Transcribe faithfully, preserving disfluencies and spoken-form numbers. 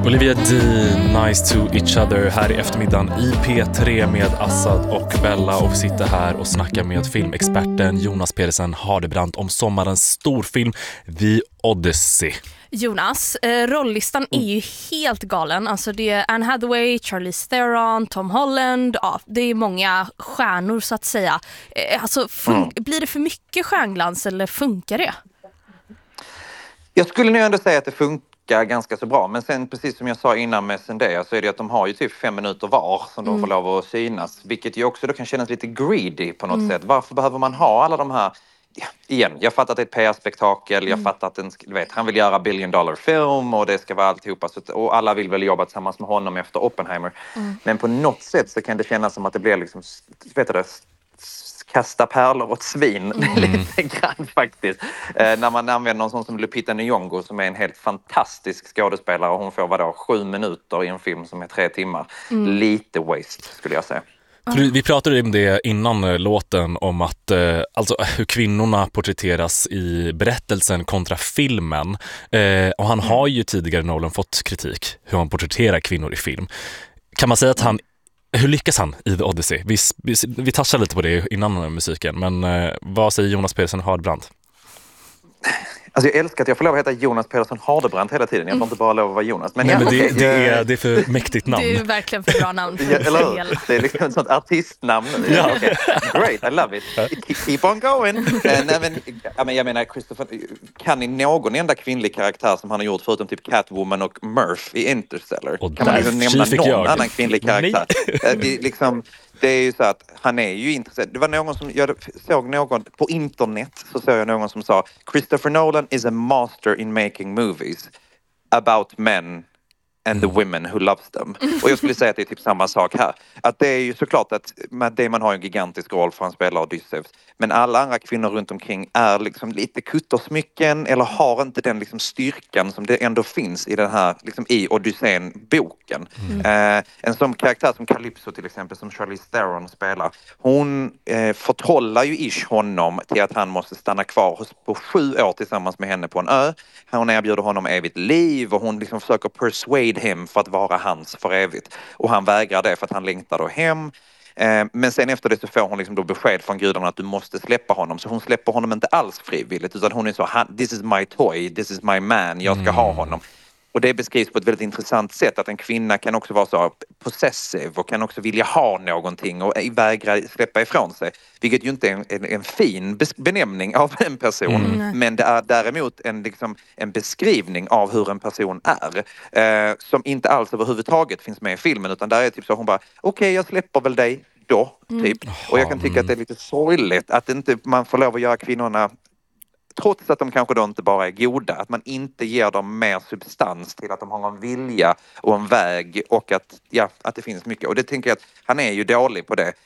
Olivia Dean, Nice to Each Other här i eftermiddagen i P tre med Assad och Bella, och vi sitter här och snackar med filmexperten Jonas Pedersen Hardebrandt om sommarens storfilm The Odyssey. Jonas, eh, rolllistan är ju helt galen. Alltså det är Anne Hathaway, Charlize Theron, Tom Holland. Ja, det är många stjärnor så att säga. Eh, alltså fun- mm. Blir det för mycket stjärnglans eller funkar det? Jag skulle nu ändå säga att det funkar ganska så bra. Men sen precis som jag sa innan med Zendaya så är det att de har ju typ fem minuter var som de mm. får lov att synas. Vilket ju också då kan kännas lite greedy på något mm. sätt. Varför behöver man ha alla de här... Ja, igen, jag fattar att det är ett P R-spektakel, jag mm. fattar att den, du vet, han vill göra billion dollar film och det ska vara alltihopa, så, och alla vill väl jobba tillsammans med honom efter Oppenheimer. Mm. Men på något sätt så kan det kännas som att det blir liksom, vet du det, kasta pärlor åt svin mm. lite grann faktiskt. Eh, när man använder någon sån som Lupita Nyong'o som är en helt fantastisk skådespelare och hon får vadå, sju minuter i en film som är tre timmar. Mm. Lite waste skulle jag säga. Vi pratade om det innan låten, om att eh, alltså, hur kvinnorna porträtteras i berättelsen kontra filmen. Eh, och han har ju tidigare, Nolan, fått kritik hur han porträtterar kvinnor i film. Kan man säga att han, hur lyckas han i The Odyssey? Vi, vi, vi touchade lite på det innan musiken, men eh, vad säger Jonas Pedersen Hardebrandt? Alltså jag älskar att jag får lov att heta Jonas Pedersen Hardebrandt hela tiden. Jag får inte bara lov att vara Jonas. Men, Nej, ja, men det, okay. det, är, det är för mäktigt namn. Det är verkligen för bra namn. Ja, eller hur? Det är liksom ett sånt artistnamn. Ja. Okay. Great, I love it. Keep on going. Uh, nej, men, jag menar, Christopher, kan ni någon enda kvinnlig karaktär som han har gjort förutom typ Catwoman och Murph i Interstellar? Och kan man liksom nämna någon jag. annan kvinnlig karaktär? Uh, det, liksom, det är ju så att han är ju intresserad. Det var någon som, jag såg någon på internet, så såg jag någon som sa Christopher Nolan is a master in making movies about men and the women who loves them. Och jag skulle säga att det är typ samma sak här. Att det är ju såklart att Matt Damon har en gigantisk roll för han spelar Odysseus. Men alla andra kvinnor runt omkring är liksom lite kuttersmycken eller har inte den liksom styrkan som det ändå finns i den här, liksom i Odysseen-boken. Mm. Eh, en sån karaktär som Calypso till exempel, som Charlize Theron spelar, hon eh, förtrollar ju ish honom till att han måste stanna kvar hos, på sju år tillsammans med henne på en ö. Hon erbjuder honom evigt liv och hon liksom försöker persuade hem för att vara hans för evigt. Och han vägrar det för att han längtar då hem. Eh, men sen efter det så får hon liksom då besked från gudarna att du måste släppa honom. Så hon släpper honom inte alls frivilligt, utan hon är så, this is my toy, this is my man, jag ska mm. ha honom. Och det beskrivs på ett väldigt intressant sätt att en kvinna kan också vara så possessive och kan också vilja ha någonting och vägra släppa ifrån sig. Vilket ju inte är en, en, en fin benämning av en person, mm. men det är däremot en, liksom, en beskrivning av hur en person är. Eh, som inte alls överhuvudtaget finns med i filmen, utan där är typ så hon bara, okej okay, jag släpper väl dig då, typ. Mm. Och jag kan tycka att det är lite sorgligt att inte man får lov att göra kvinnorna, trots att de kanske då inte bara är goda, att man inte ger dem mer substans till att de har en vilja och en väg och att, ja, att det finns mycket. Och det tänker jag att han är ju dålig på det.